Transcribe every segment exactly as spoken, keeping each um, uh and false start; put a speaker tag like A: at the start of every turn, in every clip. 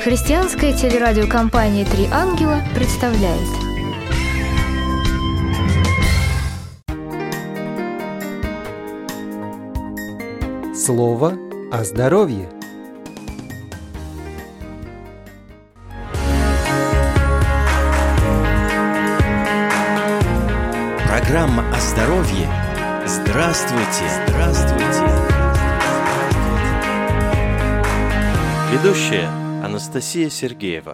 A: Христианская телерадиокомпания «Три ангела» представляет.
B: Слово о здоровье.
C: Программа о здоровье. Здравствуйте! Здравствуйте! Ведущая Анастасия Сергеева.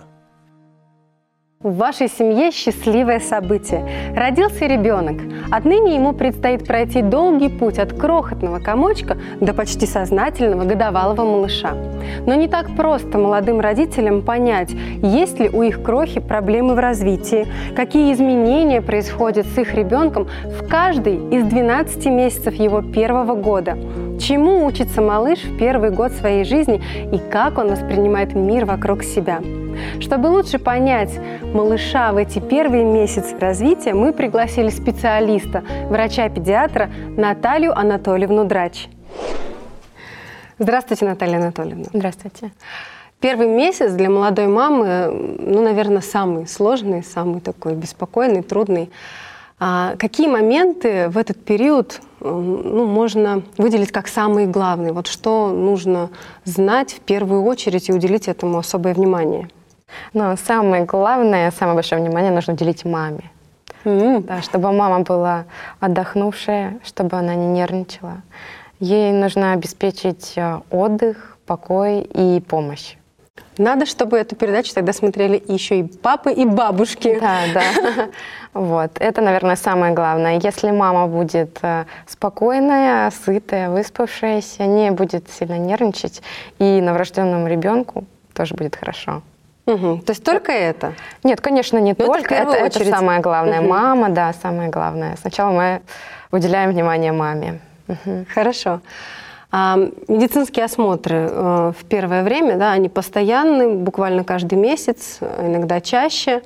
D: В вашей семье счастливое событие. Родился ребенок. Отныне ему предстоит пройти долгий путь от крохотного комочка до почти сознательного годовалого малыша. Но не так просто молодым родителям понять, есть ли у их крохи проблемы в развитии, какие изменения происходят с их ребенком в каждый из двенадцати месяцев его первого года, чему учится малыш в первый год своей жизни и как он воспринимает мир вокруг себя. Чтобы лучше понять малыша в эти первые месяцы развития, мы пригласили специалиста, врача-педиатра Наталью Анатольевну Драч. Здравствуйте, Наталья Анатольевна.
E: Здравствуйте.
D: Первый месяц для молодой мамы, ну, наверное, самый сложный, самый такой беспокойный, трудный. А какие моменты в этот период ну, можно выделить как самые главные? Вот что нужно знать в первую очередь и уделить этому особое внимание?
E: Но самое главное, самое большое внимание нужно уделить маме. Mm-hmm. Да, чтобы мама была отдохнувшая, чтобы она не нервничала. Ей нужно обеспечить отдых, покой и помощь.
D: Надо, чтобы эту передачу тогда смотрели еще и папы, и бабушки.
E: Да, да. Вот. Это, наверное, самое главное. Если мама будет спокойная, сытая, выспавшаяся, не будет сильно нервничать, и новорожденному ребенку тоже будет хорошо.
D: Угу. То есть только это?
E: Нет, конечно, не
D: Но
E: только. Это, это, это самое главное. Угу. Мама, да, самое главное. Сначала мы уделяем внимание маме. Угу.
D: Хорошо. А медицинские осмотры э, в первое время, да, они постоянны, буквально каждый месяц, иногда чаще.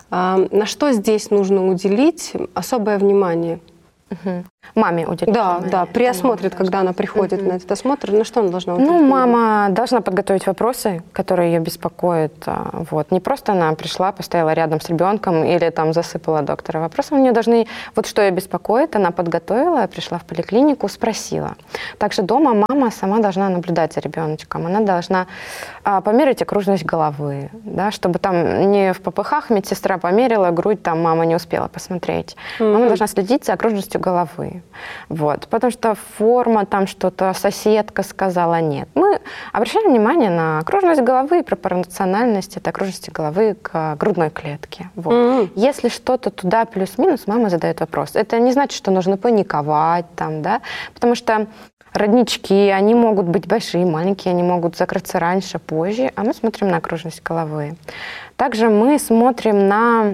D: А на что здесь нужно уделить особое внимание?
E: Угу. Маме уделить
D: Да,
E: внимание.
D: да, при осмотре, когда она приходит угу. на этот осмотр, на что она должна уделить?
E: Ну, мама должна подготовить вопросы, которые ее беспокоят. Вот. Не просто она пришла, постояла рядом с ребенком или там засыпала доктора. Вопросы у нее должны... Вот что ее беспокоит, она подготовила, пришла в поликлинику, спросила. Также дома мама сама должна наблюдать за ребеночком. Она должна а, померить окружность головы, да, чтобы там не в попыхах медсестра померила, грудь там мама не успела посмотреть. Mm-hmm. Мама должна следить за окружностью головы. Вот. Потому что форма, там что-то соседка сказала, нет. Мы обращаем внимание на окружность головы и пропорциональность этой окружности головы к грудной клетке. Вот. Mm-hmm. Если что-то туда плюс-минус, мама задает вопрос. Это не значит, что нужно паниковать, там, да? Потому что роднички, они могут быть большие, маленькие, они могут закрыться раньше, позже, а мы смотрим на окружность головы. Также мы смотрим на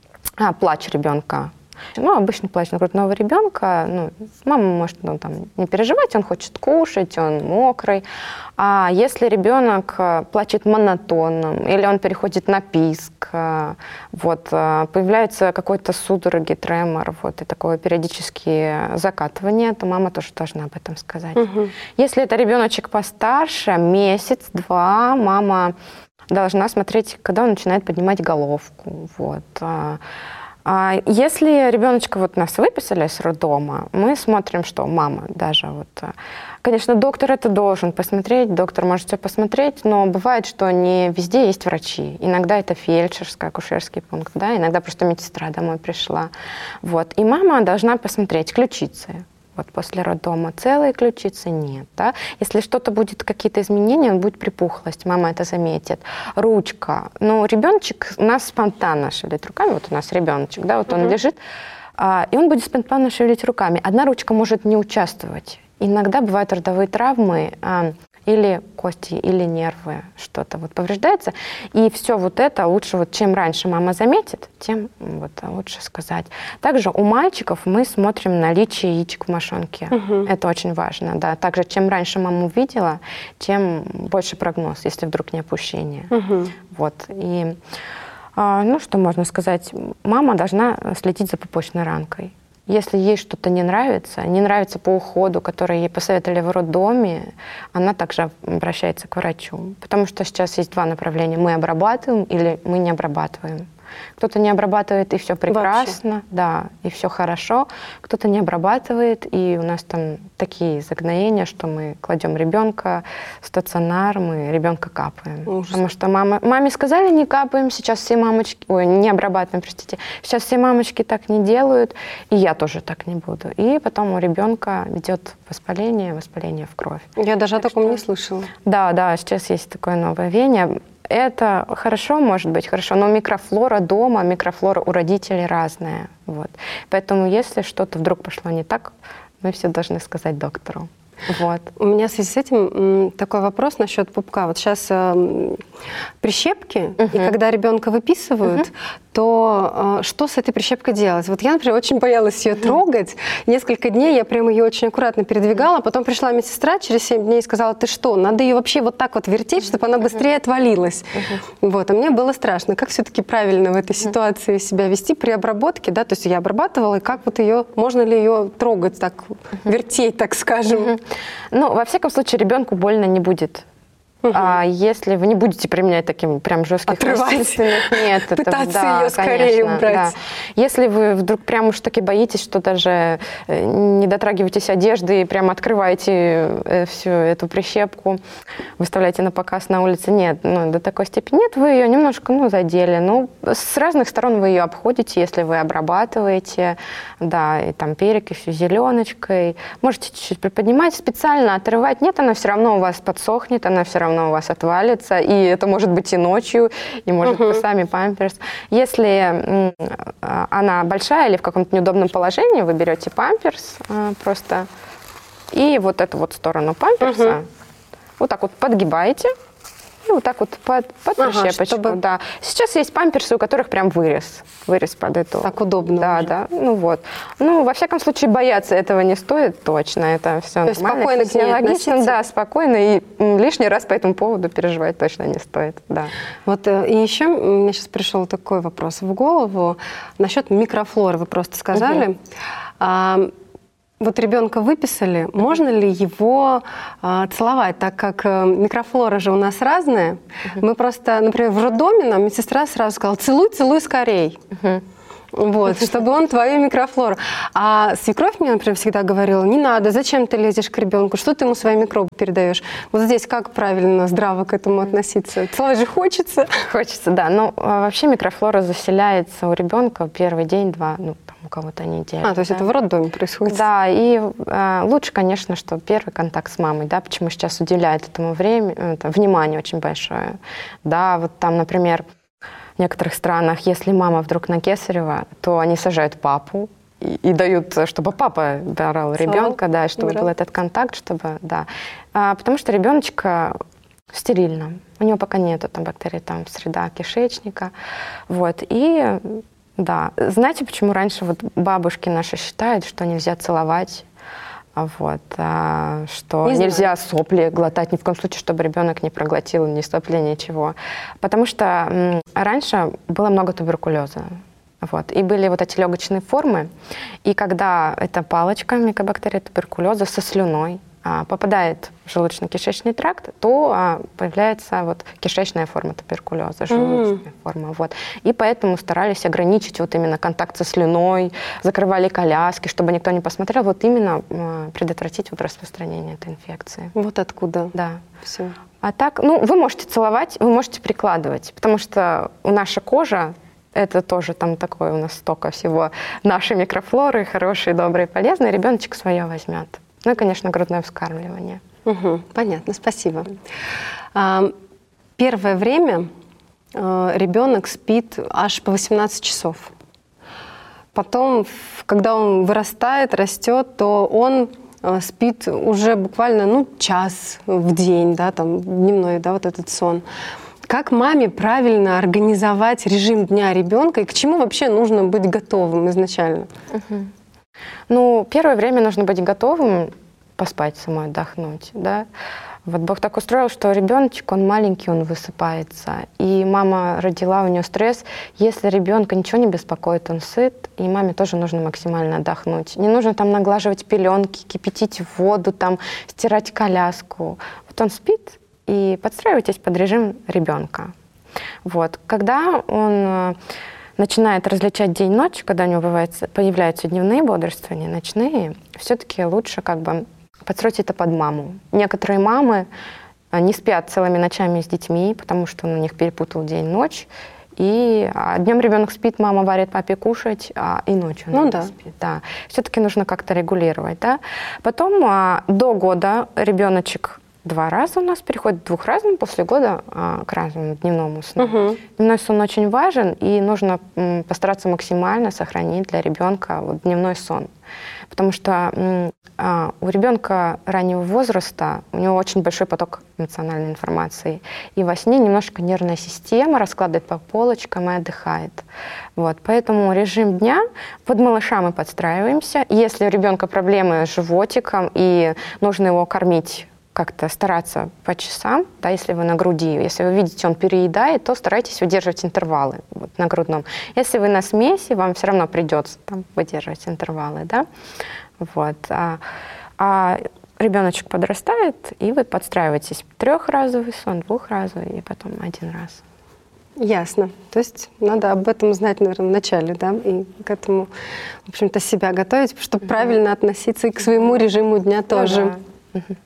E: а, плач ребенка. Ну, обычный плач на грудного ребенка, ну, мама может ну, там, не переживать, он хочет кушать, он мокрый. А если ребенок плачет монотонно, или он переходит на писк, вот, появляется какой-то судороги, тремор, вот, и такое периодические закатывания, то мама тоже должна об этом сказать. Угу. Если это ребеночек постарше, месяц-два, мама должна смотреть, когда он начинает поднимать головку. Вот. А если ребеночка вот нас выписали с роддома, мы смотрим, что мама даже вот... Конечно, доктор это должен посмотреть, доктор может все посмотреть, но бывает, что не везде есть врачи. Иногда это фельдшерский, акушерский пункт, да, иногда просто медсестра домой пришла. Вот. И мама должна посмотреть ключицы. Вот после роддома целые ключицы нет. Да? Если что-то будет, какие-то изменения, он будет припухлость, мама это заметит. Ручка. Ну, ребеночек у нас спонтанно шевелит руками. Вот у нас ребеночек, да, вот mm-hmm. он лежит, а, и он будет спонтанно шевелить руками. Одна ручка может не участвовать. Иногда бывают родовые травмы, а, или кости, или нервы, что-то вот повреждается. И все вот это лучше, вот чем раньше мама заметит, тем вот лучше сказать. Также у мальчиков мы смотрим наличие яичек в мошонке. Угу. Это очень важно. Да. Также чем раньше мама увидела, тем больше прогноз, если вдруг не опущение. Угу. Вот. И, ну, что можно сказать? Мама должна следить за пупочной ранкой. Если ей что-то не нравится, не нравится по уходу, который ей посоветовали в роддоме, она также обращается к врачу. Потому что сейчас есть два направления. Мы обрабатываем или мы не обрабатываем. Кто-то не обрабатывает, и все прекрасно, вообще. Да, и все хорошо. Кто-то не обрабатывает, и у нас там такие загноения, что мы кладем ребенка в стационар, мы ребенка капаем. Ужас. Потому что мама, маме сказали, не капаем, сейчас все мамочки, ой, не обрабатываем, простите, сейчас все мамочки так не делают, и я тоже так не буду. И потом у ребенка идет воспаление, воспаление в кровь.
D: Я даже
E: так
D: о таком
E: что...
D: не слышала.
E: Да, да, сейчас есть такое новое веяние. Это хорошо, может быть, хорошо, но микрофлора дома, микрофлора у родителей разная. Вот. Поэтому если что-то вдруг пошло не так, мы все должны сказать доктору. Вот.
D: У меня в связи с этим такой вопрос насчет пупка. Вот сейчас э, прищепки, uh-huh. и когда ребенка выписывают, uh-huh. то э, что с этой прищепкой делать? Вот я, например, очень боялась ее uh-huh. трогать. Несколько дней я прямо ее очень аккуратно передвигала. Потом пришла медсестра через семь дней и сказала, ты что, надо ее вообще вот так вот вертеть, чтобы она быстрее отвалилась. Uh-huh. Вот. А мне было страшно. Как все-таки правильно в этой ситуации себя вести при обработке? Да? То есть я обрабатывала, и как вот ее, можно ли ее трогать, так, uh-huh. вертеть, так скажем? Uh-huh.
E: Ну, во всяком случае, ребенку больно не будет. Угу. А если вы не будете применять таким прям жестких насильственных, нет,
D: пытаться
E: это, да,
D: ее скорее
E: конечно,
D: убрать.
E: Да. Если вы вдруг прям уж таки боитесь, что даже не дотрагиваетесь одежды и прям открываете всю эту прищепку, выставляете на показ на улице, нет, ну, до такой степени нет, вы ее немножко, ну, задели. Ну, с разных сторон вы ее обходите, если вы обрабатываете, да, и там перекисью, зеленочкой. Можете чуть-чуть приподнимать, специально отрывать. Нет, она все равно у вас подсохнет, она все равно у вас отвалится, и это может быть и ночью, и может uh-huh. быть сами памперс. Если она большая или в каком-то неудобном положении, вы берете памперс просто и вот эту вот сторону памперса uh-huh. вот так вот подгибаете, и вот так вот под, под ага, прищепочку. Чтобы... Да. Сейчас есть памперсы, у которых прям вырез. Вырез под эту.
D: Так удобно.
E: Да,
D: уже.
E: да. Ну вот. Ну, во всяком случае, бояться этого не стоит точно. Это все
D: То
E: нормально.
D: Есть спокойно
E: логично, да, спокойно. И лишний раз по этому поводу переживать точно не стоит. Да.
D: Вот и еще мне сейчас пришел такой вопрос в голову. Насчет микрофлоры вы просто сказали. Угу. А, Вот ребенка выписали, можно ли его э, целовать, так как э, микрофлора же у нас разная. Uh-huh. Мы просто, например, в роддоме нам медсестра сразу сказала, целуй, целуй скорей. Uh-huh. Вот, чтобы он твою микрофлору. А свекровь мне, например, всегда говорила, не надо, зачем ты лезешь к ребенку, что ты ему свои микробы передаешь. Вот здесь как правильно, здраво к этому относиться? Целовать же хочется.
E: Хочется, да. Но вообще микрофлора заселяется у ребенка первый день-два, ну, у кого-то неделю.
D: А, то есть да? это в роддоме происходит?
E: Да, и э, лучше, конечно, что первый контакт с мамой, да, почему сейчас уделяют этому время, это, внимание очень большое. Да, вот там, например, в некоторых странах, если мама вдруг на кесарево, то они сажают папу и, и дают, чтобы папа брал ребенка, да, чтобы брал. Был этот контакт, чтобы, да. А, потому что ребеночка стерильно, у него пока нету там бактерий, там среда кишечника, вот, и да. Знаете, почему раньше вот бабушки наши считают, что нельзя целовать, вот, а, что не нельзя знаю. Сопли глотать, ни в коем случае, чтобы ребенок не проглотил ни сопли, ничего. Потому что м, раньше было много туберкулеза. Вот, и были вот эти легочные формы. И когда эта палочка микобактерия туберкулеза со слюной а, попадает в желудочно-кишечный тракт, то а, появляется вот кишечная форма туберкулеза, желудочная mm. форма. Вот. И поэтому старались ограничить вот именно контакт со слюной, закрывали коляски, чтобы никто не посмотрел, вот именно а, предотвратить вот распространение этой инфекции.
D: Вот откуда.
E: Да.
D: Все.
E: А так, ну, вы можете целовать, вы можете прикладывать, потому что у наша кожа, это тоже там такое у нас столько всего нашей микрофлоры, хорошей, доброй, полезной, ребеночек свое возьмет. Ну и, конечно, грудное вскармливание.
D: Угу, понятно, спасибо. А, первое время а, ребенок спит аж по восемнадцать часов. Потом, когда он вырастает, растет, то он а, спит уже буквально ну, час в день, да, там, дневной, да, вот этот сон. Как маме правильно организовать режим дня ребенка и к чему вообще нужно быть готовым изначально?
E: Угу. Ну, первое время нужно быть готовым поспать самой, отдохнуть, да. Вот Бог так устроил, что ребеночек, он маленький, он высыпается. И мама родила, у нее стресс. Если ребенка ничего не беспокоит, он сыт, и маме тоже нужно максимально отдохнуть. Не нужно там наглаживать пеленки, кипятить воду, там, стирать коляску. Вот он спит, и подстраивайтесь под режим ребенка. Вот. Когда он начинает различать день-ночь, когда у него бывает, появляются дневные бодрствования, ночные, все-таки лучше как бы подстроить это под маму. Некоторые мамы не спят целыми ночами с детьми, потому что он у них перепутал день-ночь. И а днем ребенок спит, мама варит папе кушать, а и ночью он
D: ну,
E: не
D: да.
E: спит. Да. Все-таки нужно как-то регулировать. Да? Потом а, до года ребеночек два раза у нас переходит к двухразному, после года а, к разному дневному сну. Угу. Дневной сон очень важен, и нужно м, постараться максимально сохранить для ребенка вот, дневной сон. Потому что м, а, у ребенка раннего возраста у него очень большой поток эмоциональной информации. И во сне немножко нервная система раскладывает по полочкам и отдыхает. Вот. Поэтому режим дня под малыша мы подстраиваемся. Если у ребенка проблемы с животиком и нужно его кормить, как-то стараться по часам, да, если вы на груди, если вы видите, он переедает, то старайтесь выдерживать интервалы вот, на грудном. Если вы на смеси, вам все равно придется там, выдерживать интервалы. Да? Вот. А, а ребеночек подрастает, и вы подстраиваетесь. Трехразовый сон, двухразовый, и потом один раз.
D: Ясно. То есть надо об этом знать, наверное, в начале, да, и к этому, в общем-то, себя готовить, чтобы mm-hmm. правильно относиться и к своему режиму дня тоже.
E: Ну, да. mm-hmm.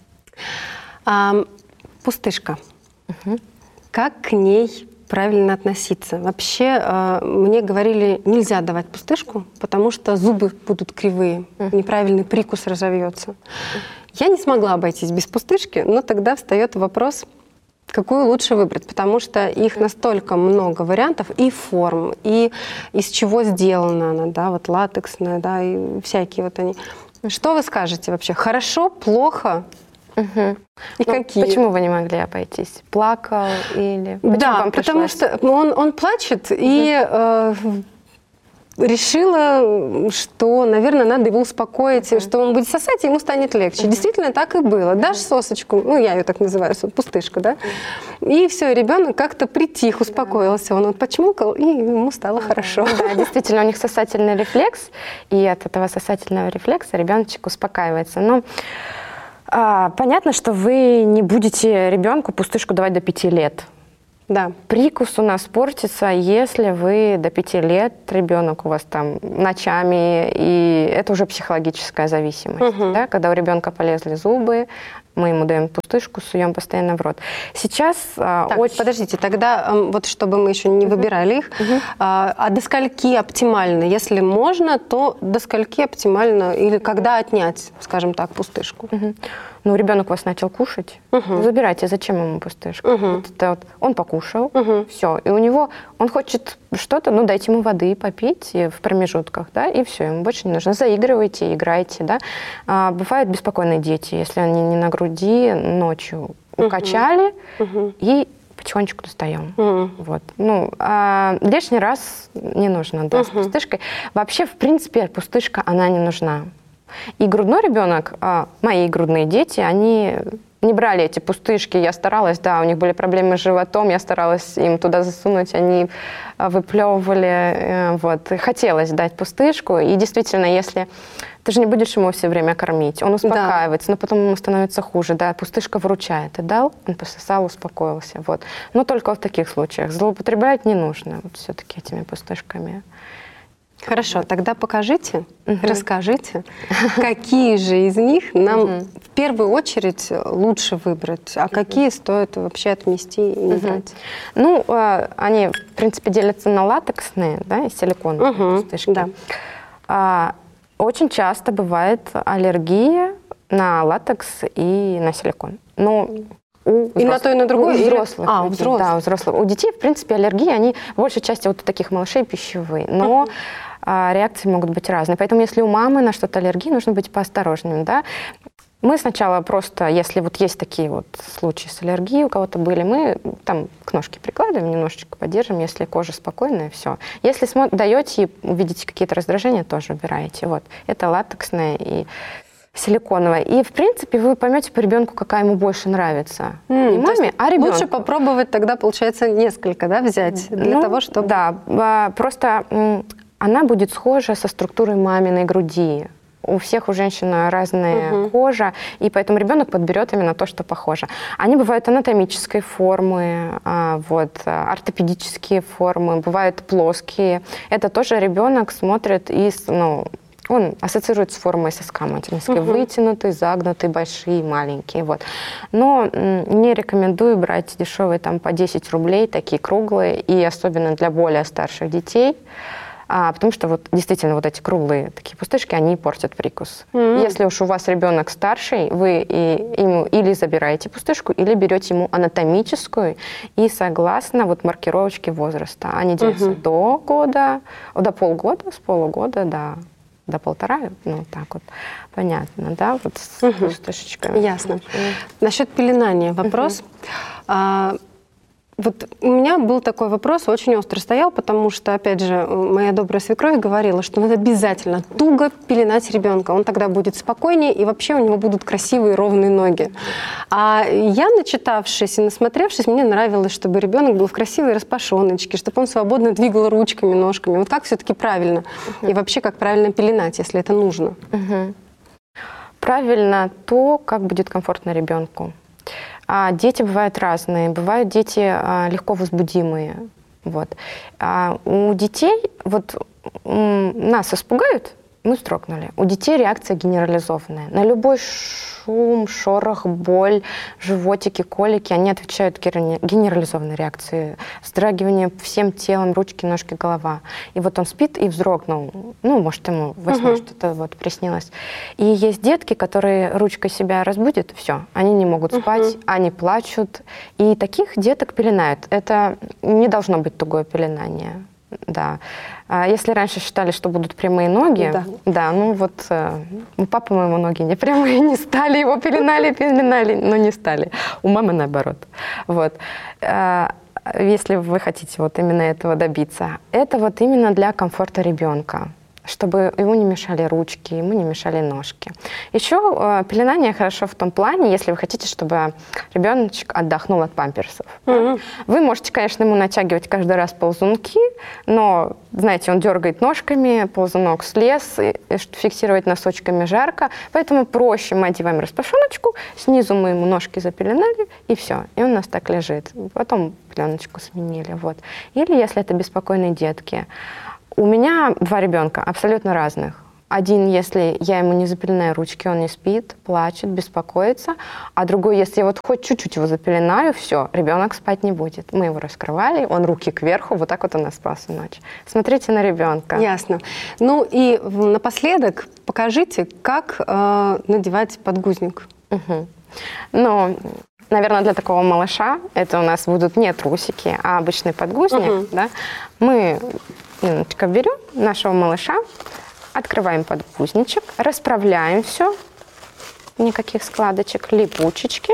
D: А, пустышка. Угу. Как к ней правильно относиться? Вообще, а, мне говорили, нельзя давать пустышку, потому что зубы будут кривые, угу. неправильный прикус разовьется. Угу. Я не смогла обойтись без пустышки, но тогда встает вопрос, какую лучше выбрать, потому что их настолько много вариантов и форм, и из чего сделана она, да, вот латексная, да, и всякие вот они. Что вы скажете вообще? Хорошо, плохо?
E: Угу.
D: И
E: ну,
D: какие?
E: Почему вы не могли обойтись? Плакал или... Почему
D: да,
E: вам
D: потому что он, он плачет, угу. и э, решила, что, наверное, надо его успокоить, угу. что он будет сосать, и ему станет легче. Угу. Действительно, так и было. Угу. Дашь сосочку, ну, я ее так называю, пустышку, да, угу. и все, ребенок как-то притих, успокоился. Он вот почмокал, и ему стало угу. хорошо.
E: Да, действительно, у них сосательный рефлекс, и от этого сосательного рефлекса ребеночек успокаивается. Но А, понятно, что вы не будете ребенку пустышку давать до пяти лет.
D: Да.
E: Прикус у нас портится, если вы до пяти лет, ребенок у вас там ночами, и это уже психологическая зависимость. Угу. Да? Когда у ребенка полезли зубы, мы ему даем пустышку, суем постоянно в рот. Сейчас
D: так,
E: очень...
D: подождите, тогда вот чтобы мы еще не выбирали их,
E: угу.
D: а, а до скольки оптимально? Если можно, то до скольки оптимально или когда отнять, скажем так, пустышку?
E: Угу. Ну, ребенок у вас начал кушать, угу. забирайте, зачем ему пустышку? Угу. Вот это вот, он покушал, угу. все, и у него, он хочет что-то, ну, дайте ему воды попить в промежутках, да, и все, ему больше не нужно. Заигрывайте, играйте, да. А, бывают беспокойные дети, если они не на груди, ночью укачали, угу. и потихонечку достаем. Mm. Вот. Ну, а лишний раз не нужно, да, uh-huh. с пустышкой. Вообще, в принципе, пустышка, она не нужна. И грудной ребенок, а, мои грудные дети, они не брали эти пустышки. Я старалась, да, у них были проблемы с животом, я старалась им туда засунуть, они выплевывали, вот. Хотелось дать пустышку. И действительно, если ты же не будешь ему все время кормить, он успокаивается, да. но потом ему становится хуже, да, пустышка выручает. Ты дал, он пососал, успокоился, вот. Но только в таких случаях. Злоупотреблять не нужно вот все-таки этими пустышками.
D: Хорошо, тогда покажите, угу. расскажите, какие же из них нам угу. в первую очередь лучше выбрать, а угу. какие стоит вообще отмести и не угу. брать?
E: Ну, они, в принципе, делятся на латексные, да, и силиконовые угу. пустышки. Да. А, очень часто бывает аллергия на латекс и на силикон. Но у
D: и на то, и на другое?
E: У взрослых.
D: А, у взрослых.
E: Да, у взрослых. У детей, в принципе, аллергии, они в большей части вот у таких малышей пищевые. Но uh-huh. а, реакции могут быть разные. Поэтому если у мамы на что-то аллергия, нужно быть поосторожным, да. Мы сначала просто, если вот есть такие вот случаи с аллергией, у кого-то были, мы там к ножке прикладываем, немножечко поддержим, если кожа спокойная, все. Если смо- даете и увидите какие-то раздражения, тоже убираете. Вот. Это латексное и силиконовая. И, в принципе, вы поймете по ребенку, какая ему больше нравится.
D: Mm,
E: Не маме, а ребенку.
D: Лучше попробовать тогда, получается, несколько, да, взять для
E: ну,
D: того, чтобы...
E: Да, просто она будет схожа со структурой маминой груди. У всех у женщин разная uh-huh. кожа, и поэтому ребенок подберет именно то, что похоже. Они бывают анатомической формы, вот, ортопедические формы, бывают плоские. Это тоже ребенок смотрит из, ну, он ассоциирует с формой соска материнской. Uh-huh. Вытянутые, загнутые, большие, маленькие. Вот. Но не рекомендую брать дешевые там, по десять рублей, такие круглые, и особенно для более старших детей. А, потому что вот действительно вот эти круглые такие пустышки, они портят прикус. Mm-hmm. Если уж у вас ребенок старший, вы и, ему или забираете пустышку, или берете ему анатомическую и согласно вот маркировочке возраста. Они делятся mm-hmm. до года, до полгода, с полугода до, до полтора, ну так вот, понятно, да, вот с mm-hmm. пустышечками.
D: Ясно. Mm-hmm. Насчет пеленания вопрос. Mm-hmm. А, Вот у меня был такой вопрос, очень остро стоял, потому что, опять же, моя добрая свекровь говорила, что надо обязательно туго пеленать ребенка, он тогда будет спокойнее, и вообще у него будут красивые ровные ноги. А я, начитавшись и насмотревшись, мне нравилось, чтобы ребенок был в красивой распашоночке, чтобы он свободно двигал ручками, ножками. Вот как все-таки правильно? Uh-huh. И вообще, как правильно пеленать, если это нужно?
E: Uh-huh. Правильно то, как будет комфортно ребенку. А дети бывают разные, бывают дети а, легко возбудимые. Вот. А у детей, вот нас испугают, мы вздрогнули. У детей реакция генерализованная. На любой шум, шорох, боль, животики, колики, они отвечают генерализованной реакцией. Вздрагивание всем телом, ручки, ножки, голова. И вот он спит и вздрогнул. Ну, может, ему во сне uh-huh. что-то вот приснилось. И есть детки, которые ручкой себя разбудят, все, они не могут спать, uh-huh. они плачут. И таких деток пеленают. Это не должно быть тугое пеленание. Да. А если раньше считали, что будут прямые ноги, да, да ну вот э, у папы моего ноги не прямые, не стали, его пеленали, пеленали, но не стали. У мамы наоборот. Вот. А, если вы хотите вот именно этого добиться, это вот именно для комфорта ребенка, чтобы ему не мешали ручки, ему не мешали ножки. Еще э, пеленание хорошо в том плане, если вы хотите, чтобы ребеночек отдохнул от памперсов. Mm-hmm. Вы можете, конечно, ему натягивать каждый раз ползунки, но, знаете, он дергает ножками, ползунок слез, и, и фиксировать носочками жарко, поэтому проще мы одеваем распашоночку, снизу мы ему ножки запеленали, и все, и он у нас так лежит. Потом пеленочку сменили. Вот. Или если это беспокойные детки. У меня два ребенка абсолютно разных. Один, если я ему не запеленаю ручки, он не спит, плачет, беспокоится. А другой, если я вот хоть чуть-чуть его запеленаю, все, ребенок спать не будет. Мы его раскрывали, он руки кверху, вот так вот он спал всю ночь. Смотрите на ребенка.
D: Ясно. Ну и напоследок покажите, как э, надевать подгузник.
E: Угу. Ну, наверное, для такого малыша это у нас будут не трусики, а обычный подгузник. Угу. Да? Мы немножечко берем нашего малыша, открываем подгузничек, расправляем все, никаких складочек, липучечки.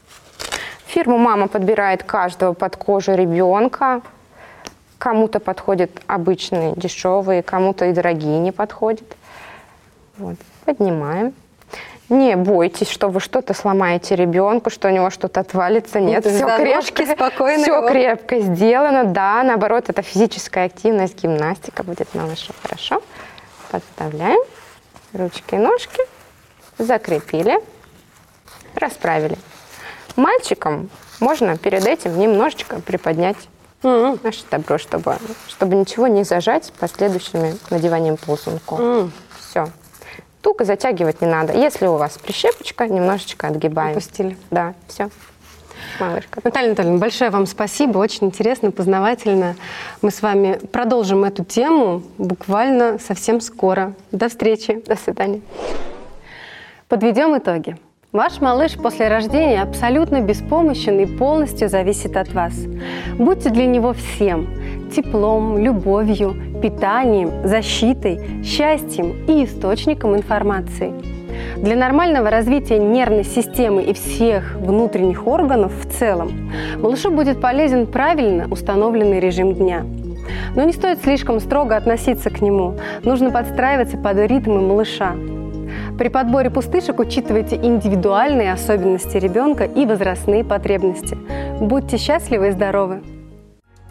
E: Фирму мама подбирает каждого под кожу ребенка. Кому-то подходит обычные, дешевые, кому-то и дорогие не подходят. Вот. Поднимаем. Не бойтесь, что вы что-то сломаете ребенку, что у него что-то отвалится. Нет,
D: все
E: крепко,
D: спокойно
E: все
D: его.
E: крепко сделано. Да, наоборот, это физическая активность, гимнастика будет малышу. Хорошо. Подставляем. Ручки и ножки. Закрепили. Расправили. Мальчикам можно перед этим немножечко приподнять mm-hmm. наше добро, чтобы, чтобы ничего не зажать последующими надеванием ползунков. Mm. Все. Туго затягивать не надо. Если у вас прищепочка, немножечко отгибаем.
D: Опустили.
E: Да, все. Малышка.
D: Наталья Анатольевна, большое вам спасибо. Очень интересно, познавательно. Мы с вами продолжим эту тему буквально совсем скоро. До встречи.
E: До свидания.
D: Подведем итоги. Ваш малыш после рождения абсолютно беспомощен и полностью зависит от вас. Будьте для него всем – теплом, любовью, питанием, защитой, счастьем и источником информации. Для нормального развития нервной системы и всех внутренних органов в целом малышу будет полезен правильно установленный режим дня. Но не стоит слишком строго относиться к нему, нужно подстраиваться под ритмы малыша. При подборе пустышек учитывайте индивидуальные особенности ребенка и возрастные потребности. Будьте счастливы и здоровы!